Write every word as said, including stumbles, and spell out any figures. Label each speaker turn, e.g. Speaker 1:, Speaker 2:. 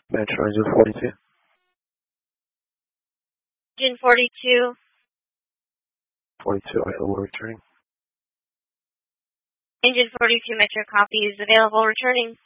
Speaker 1: Metro Engine forty-two.
Speaker 2: Engine forty-two.
Speaker 1: forty-two, available returning.
Speaker 2: Engine forty-two, Metro copy is available returning.